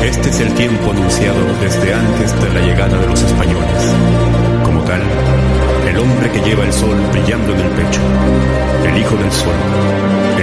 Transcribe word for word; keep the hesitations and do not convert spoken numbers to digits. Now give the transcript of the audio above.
Este es el tiempo anunciado desde antes de la llegada de los españoles. Como tal, el hombre que lleva el sol brillando en el pecho, el hijo del sol,